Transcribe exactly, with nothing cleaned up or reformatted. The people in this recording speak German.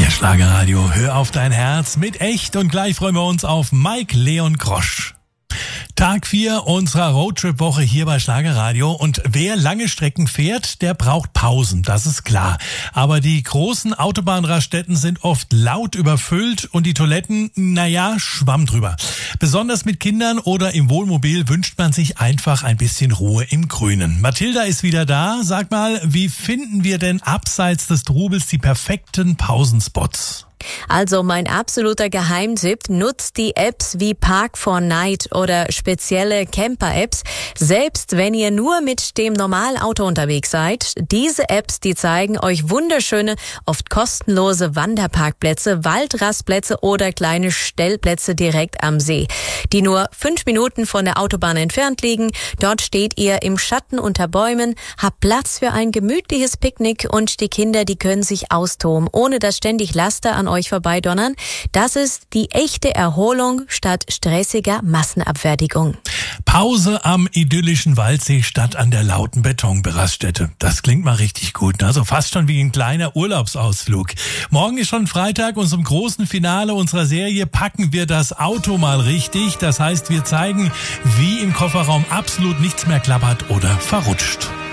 Ihr Schlagerradio, hör auf dein Herz mit echt und gleich freuen wir uns auf Mike Leon Grosch. Tag vier unserer Roadtrip-Woche hier bei Schlagerradio und wer lange Strecken fährt, der braucht Pausen, das ist klar. Aber die großen Autobahnraststätten sind oft laut überfüllt und die Toiletten, naja, Schwamm drüber. Besonders mit Kindern oder im Wohnmobil wünscht man sich einfach ein bisschen Ruhe im Grünen. Mathilda ist wieder da. Sag mal, wie finden wir denn abseits des Trubels die perfekten Pausenspots? Also mein absoluter Geheimtipp, nutzt die Apps wie Park four Night oder spezielle Camper-Apps. Selbst wenn ihr nur mit dem normalen Auto unterwegs seid, diese Apps, die zeigen euch wunderschöne, oft kostenlose Wanderparkplätze, Waldrastplätze oder kleine Stellplätze direkt am See, die nur fünf Minuten von der Autobahn entfernt liegen. Dort steht ihr im Schatten unter Bäumen, habt Platz für ein gemütliches Picknick und die Kinder, die können sich austoben, ohne dass ständig Laster an euch vorbeidonnern. Das ist die echte Erholung statt stressiger Massenabfertigung. Pause am idyllischen Waldsee statt an der lauten Betonberaststätte. Das klingt mal richtig gut, also fast schon wie ein kleiner Urlaubsausflug. Morgen ist schon Freitag und zum großen Finale unserer Serie packen wir das Auto mal richtig. Das heißt, wir zeigen, wie im Kofferraum absolut nichts mehr klappert oder verrutscht.